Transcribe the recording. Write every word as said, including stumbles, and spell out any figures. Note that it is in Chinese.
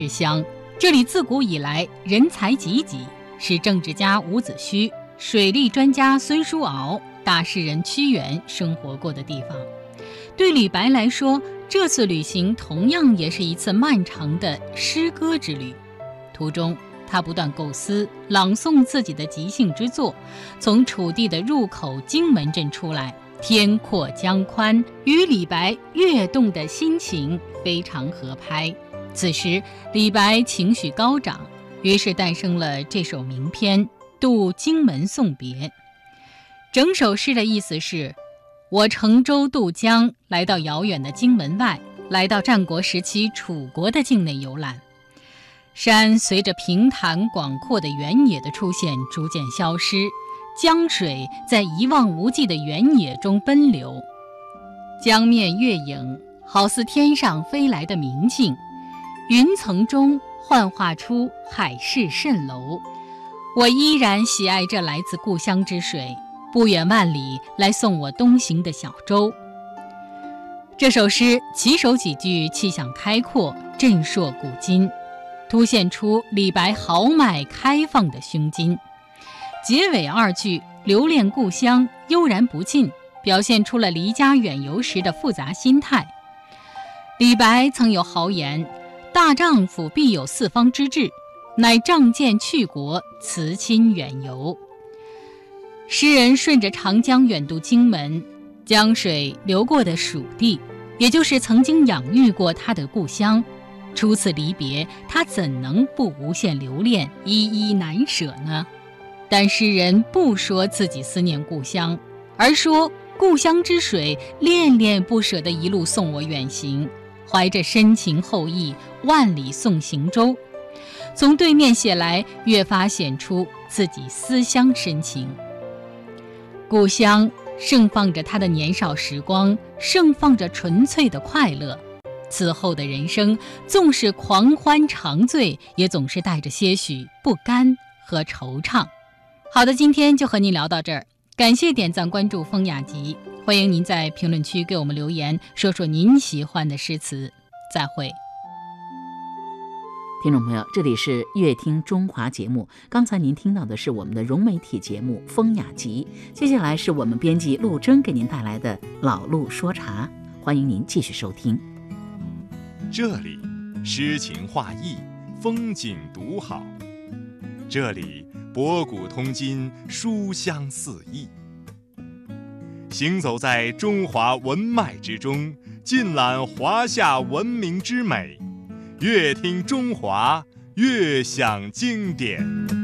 乡，这里自古以来人才济济，是政治家伍子胥、水利专家孙叔敖、大诗人屈原生活过的地方。对李白来说，这次旅行同样也是一次漫长的诗歌之旅。途中他不断构思朗诵自己的即兴之作，从楚地的入口荆门镇出来，天阔江宽，与李白跃动的心情非常合拍。此时李白情绪高涨，于是诞生了这首名篇《渡荆门送别》。整首诗的意思是，我乘舟渡江，来到遥远的荆门外，来到战国时期楚国的境内游览。山随着平坦广阔的原野的出现逐渐消失，江水在一望无际的原野中奔流，江面月影好似天上飞来的明镜，云层中幻化出海市蜃楼。我依然喜爱这来自故乡之水，不远万里来送我东行的小舟。这首诗起首几句气象开阔，震烁古今，凸显出李白豪迈开放的胸襟。结尾二句留恋故乡，悠然不尽，表现出了离家远游时的复杂心态。李白曾有豪言，大丈夫必有四方之志，乃仗剑去国，辞亲远游。诗人顺着长江远渡荆门，江水流过的蜀地，也就是曾经养育过他的故乡。初次离别，他怎能不无限留恋，依依难舍呢？但诗人不说自己思念故乡，而说故乡之水恋恋不舍地一路送我远行，怀着深情厚谊，万里送行舟。从对面写来，越发显出自己思乡深情。故乡盛放着他的年少时光，盛放着纯粹的快乐。此后的人生，纵是狂欢长醉，也总是带着些许不甘和惆怅。好的，今天就和您聊到这儿，感谢点赞关注风雅集，欢迎您在评论区给我们留言，说说您喜欢的诗词。再会。 听众朋友，这里是乐听中华节目，刚才您听到的是我们的融媒体节目风雅集，接下来是我们编辑陆征给您带来的老陆说茶，欢迎您继续收听。 这里诗情画意，风景独好，这里博古通今，书香四溢。行走在中华文脉之中，尽览华夏文明之美，越听中华，越享经典。